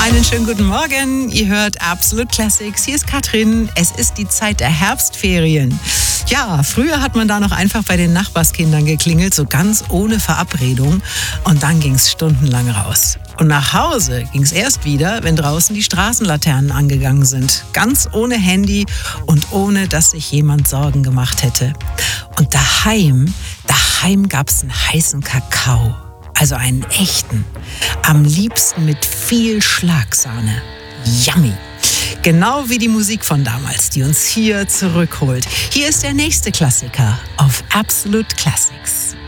Einen schönen guten Morgen. Ihr hört Absolute Classics. Hier ist Katrin. Es ist die Zeit der Herbstferien. Ja, früher hat man da noch einfach bei den Nachbarskindern geklingelt, so ganz ohne Verabredung. Und dann ging es stundenlang raus. Und nach Hause ging es erst wieder, wenn draußen die Straßenlaternen angegangen sind. Ganz ohne Handy und ohne, dass sich jemand Sorgen gemacht hätte. Und daheim gab es einen heißen Kakao. Also einen echten. Am liebsten mit viel Schlagsahne. Yummy. Genau wie die Musik von damals, die uns hier zurückholt. Hier ist der nächste Klassiker auf Absolute Classics.